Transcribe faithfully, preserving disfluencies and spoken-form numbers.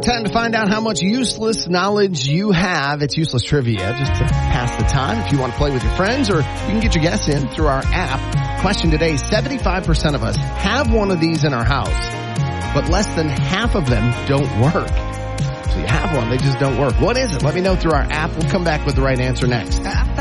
time to find out how much useless knowledge you have. It's useless trivia, just to pass the time. If you want to play with your friends, or you can get your guests in through our app. Question today, seventy-five percent of us have one of these in our house, but less than half of them don't work. So you have one, they just don't work. What is it? Let me know through our app. We'll come back with the right answer next.